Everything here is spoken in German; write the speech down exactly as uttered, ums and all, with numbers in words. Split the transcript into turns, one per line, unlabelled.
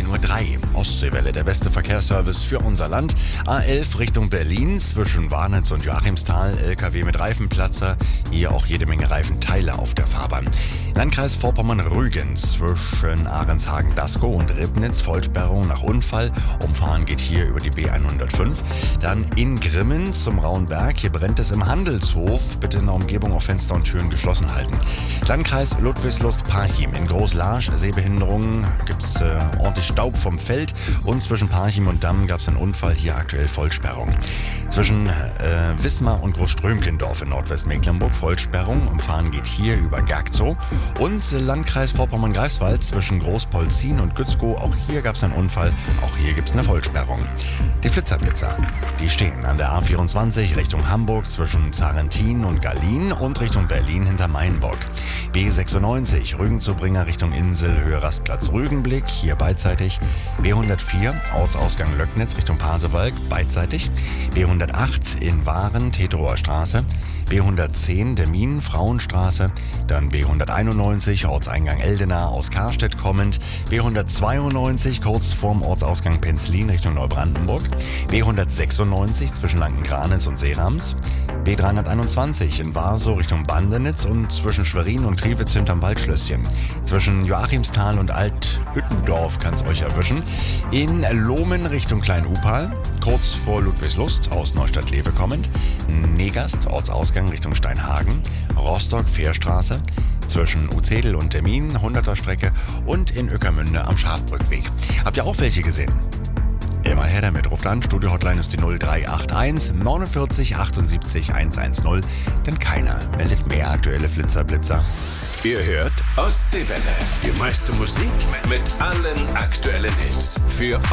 zehn Uhr drei. Ostseewelle, der beste Verkehrsservice für unser Land. A elf Richtung Berlin zwischen Warnitz und Joachimsthal. L K W mit Reifenplatzer. Hier auch jede Menge Reifenteile auf der Fahrbahn. Landkreis Vorpommern-Rügen zwischen Ahrenshagen-Daskow und Ribnitz. Vollsperrung nach Unfall. Umfahren geht hier über die B hundertfünf. Dann in Grimmen zum Rauenberg. Hier brennt es im Handelshof. Bitte in der Umgebung auf Fenster und Türen geschlossen halten. Landkreis Ludwigslust-Parchim in Großlarsch. Sehbehinderungen, gibt es äh, ordentlich Staub vom Feld. Und zwischen Parchim und Damm gab es einen Unfall. Hier aktuell Vollsperrung. Zwischen äh, Wismar und Großströmkendorf in Nordwestmecklenburg Vollsperrung. Umfahren geht hier über Gagzow. Und äh, Landkreis Vorpommern-Greifswald zwischen Großpolzin und Gützkow. Auch hier gab es einen Unfall. Auch hier gibt es eine Vollsperrung. Die Flitzerblitzer, die stehen an der A vierundzwanzig Richtung Hamburg zwischen Zarentin und Gallien und Richtung Berlin hinter Mainburg. B sechsundneunzig Rügen-zu-Bringer Richtung Insel, Höhe Rastplatz Rügenblick, hier beidseitig. B hundertvier Ortsausgang Löcknitz Richtung Pasewalk, beidseitig. B hundertacht in Waren, Teterower Straße. B hundertzehn Dermin, Frauenstraße. Dann B hunderteinundneunzig Ortseingang Eldena aus Karstedt kommend. B hundertzweiundneunzig kurz vorm Ortsausgang Penzlin Richtung Neubrandenburg. B hundertsechsundneunzig zwischen Lanken-Granitz und Seerams. B dreihunderteinundzwanzig in Warsow Richtung Bandenitz und zwischen Schwerin und Kriwitz hinterm Waldschlösschen. Zwischen Joachimsthal und Althüttendorf kann es euch erwischen. In Lohmen Richtung Klein-Upal, kurz vor Ludwigslust aus Neustadt-Lewe kommend. Negast, Ortsausgang Richtung Steinhagen. Rostock, Fährstraße. Zwischen Uzedel und Termin, hunderter Strecke. Und in Ueckermünde am Schafbrückweg. Habt ihr auch welche gesehen? Immer her damit. Ruft an. Studio-Hotline ist die null drei acht eins neunundvierzig achtundsiebzig hundertzehn. Denn keiner meldet mehr aktuelle Flitzer-Blitzer.
Ihr hört Ostseewelle. Die meiste Musik mit allen aktuellen Hits. Für